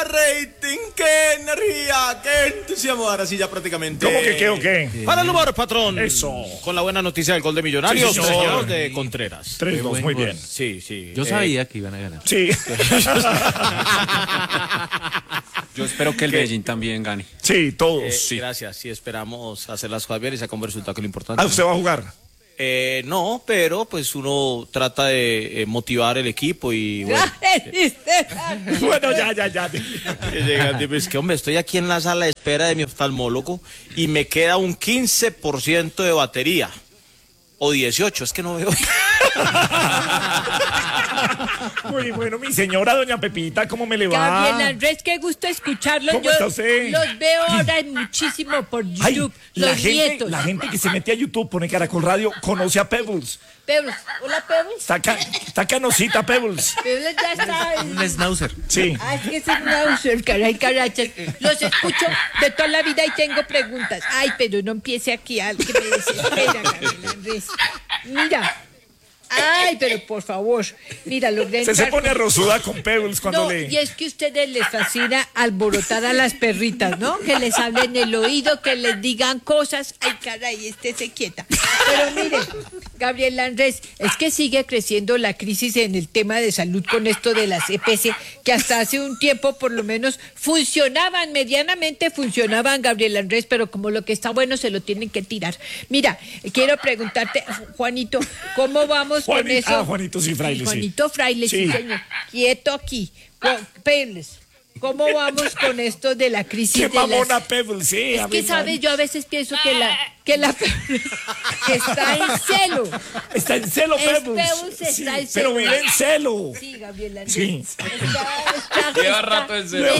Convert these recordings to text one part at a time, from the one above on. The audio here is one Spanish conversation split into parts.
rating, qué energía, qué entusiasmo. Ahora sí, ya prácticamente. ¿Cómo que qué o qué? Para el humor, patrón. Eso. Con la buena noticia del gol de Millonarios, Sí, señor. de Contreras. 3-2, muy bien. Sí, sí. Yo sabía que iban a ganar. Sí. Yo espero que el Medellín también gane. Sí, todos. Sí. Gracias, sí, esperamos hacer las cosas bien y sacar un resultado, que es lo importante. ¿Usted va a jugar? No, pero pues uno trata de motivar el equipo y bueno. Bueno, ya. Llegan, es que hombre, estoy aquí en la sala de espera de mi oftalmólogo y me queda un 15% de batería. O 18, es que no veo. Muy bueno, mi señora doña Pepita, ¿cómo me le va? Gabriel Andrés, qué gusto escucharlos. ¿Cómo está usted? Los veo ahora muchísimo por Ay, YouTube. Los nietos. la gente que se mete a YouTube, pone Caracol Radio, conoce a Pebbles. Pebbles. Hola, Pebbles. Está canosita, Pebbles. Pebbles ya está. Un schnauzer. Sí. Ay, es que es un nauser, caray, carachas. Los escucho de toda la vida y tengo preguntas. Ay, pero no empiece aquí al que me desespera, Gabriel Andrés. Mira. Ay, pero por favor, mira, logré Se pone arrozuda con Pebbles cuando lee. Y es que a ustedes les fascina alborotar a las perritas, ¿no? Que les hablen en el oído, que les digan cosas. Ay, caray, estése quieta. Pero mire, Gabriel Andrés, es que sigue creciendo la crisis en el tema de salud con esto de las EPS, que hasta hace un tiempo por lo menos medianamente funcionaban, Gabriel Andrés, pero como lo que está bueno se lo tienen que tirar. Mira, quiero preguntarte, Juanito, ¿cómo vamos con eso? Juanito sí, Fraile, sí. Juanito Fraile, sí, señor. Quieto aquí. Pebbles, ¿cómo vamos con esto de la crisis Qué de las... mamona Pebbles, sí. Es que, ¿sabes? Yo a veces pienso que la Pebbles está en celo. Está en celo, Pebbles. Pebbles está en celo. Pero vive en celo. Sí, Gabriel Andrés. Sí. Lleva rato en celo.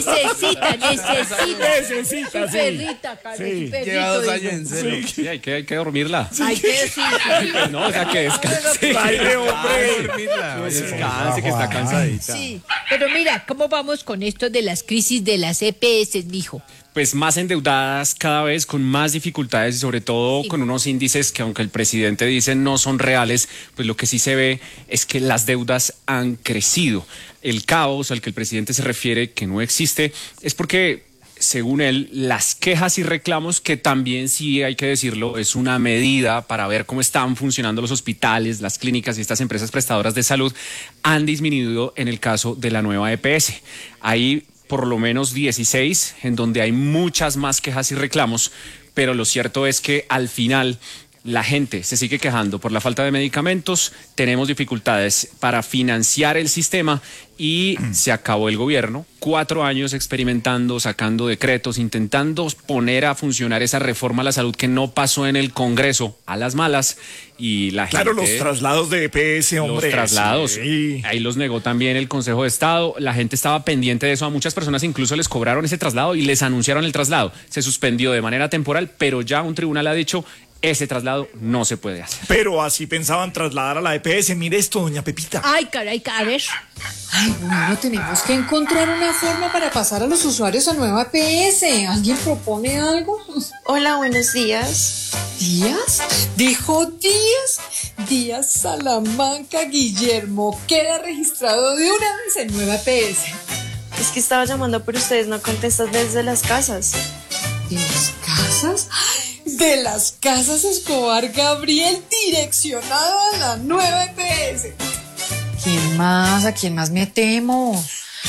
Necesita. Su sí. perrita, Carlos, Sí. su perrito, Lleva 2 años digo. en celo. Sí. Sí, hay que dormirla. Ay, que sí. No, o sea, que descanse. Ay, hombre. Descanse, que está cansadita. Sí, pero mira, ¿cómo vamos con esto de las crisis de las EPS, mijo? Pues más endeudadas cada vez, con más dificultades y sobre todo con unos índices que, aunque el presidente dice no son reales, pues lo que sí se ve es que las deudas han crecido. El caos al que el presidente se refiere, que no existe, es porque, según él, las quejas y reclamos, que también sí hay que decirlo, es una medida para ver cómo están funcionando los hospitales, las clínicas y estas empresas prestadoras de salud, han disminuido en el caso de la nueva EPS. Hay por lo menos 16 en donde hay muchas más quejas y reclamos, pero lo cierto es que al final la gente se sigue quejando por la falta de medicamentos, tenemos dificultades para financiar el sistema y se acabó el gobierno. 4 años experimentando, sacando decretos, intentando poner a funcionar esa reforma a la salud que no pasó en el Congreso a las malas y la gente... Claro, los traslados de EPS, hombre. Los traslados, sí. ahí los negó también el Consejo de Estado, la gente estaba pendiente de eso, a muchas personas incluso les cobraron ese traslado y les anunciaron el traslado. Se suspendió de manera temporal, pero ya un tribunal ha dicho... Ese traslado no se puede hacer. Pero así pensaban trasladar a la EPS. Mire esto, doña Pepita. Ay, caray, a ver. Ay, bueno, tenemos que encontrar una forma para pasar a los usuarios a nueva EPS. ¿Alguien propone algo? Hola, buenos días. ¿Díaz? ¿Dijo Díaz? Díaz Salamanca Guillermo queda registrado de una vez en nueva EPS. Es que estaba llamando, pero ustedes no contestan desde las casas. ¿De las casas? De las casas Escobar Gabriel, direccionado a la nueva EPS. ¿Quién más? ¿A quién más metemos?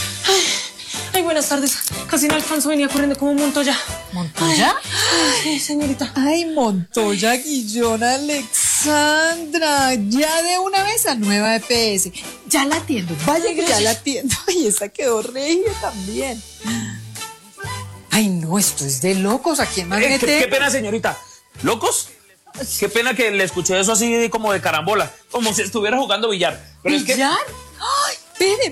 Ay, buenas tardes. Casi no alcanzo, venía corriendo como Montoya. ¿Montoya? Ay, señorita. Ay, Montoya Guillón Alexandra. Ya de una vez a nueva EPS. Ya la atiendo. Vaya que ya la atiendo. Ay, esa quedó regia también. Ay, no, esto es de locos. ¿A quién más mete? Qué pena, señorita. ¿Locos? Qué pena que le escuché eso así como de carambola, como si estuviera jugando billar. Pero ¿Billar? Ay, espere,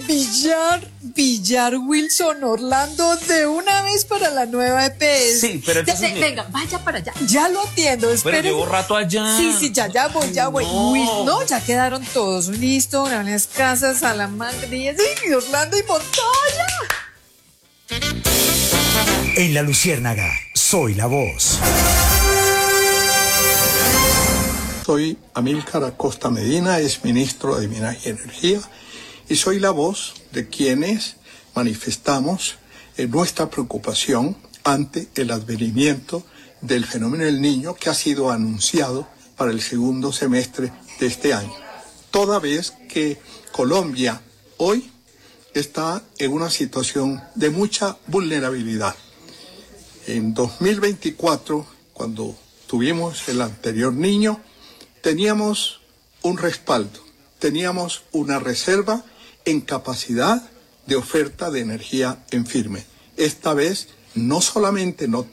billar Wilson Orlando de una vez para la nueva EPS. Sí, pero entonces... Venga, vaya para allá. Ya lo atiendo, espere. Pero llevo rato allá. Sí, ya voy. No. No, ya quedaron todos. Listo, Grandes Casas, Salamanca, sí, Orlando y Montoya. En La Luciérnaga, soy la voz. Soy Amílcar Acosta Medina, es ministro de Minas y Energía, y soy la voz de quienes manifestamos nuestra preocupación ante el advenimiento del fenómeno del Niño que ha sido anunciado para el segundo semestre de este año. Toda vez que Colombia hoy está en una situación de mucha vulnerabilidad. En 2024, cuando tuvimos el anterior Niño, teníamos un respaldo, teníamos una reserva en capacidad de oferta de energía en firme. Esta vez no solamente no